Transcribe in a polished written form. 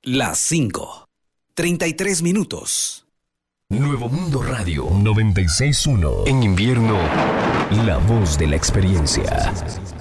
Las 5:33. Nuevo Mundo Radio 96.1. En invierno, la voz de la experiencia.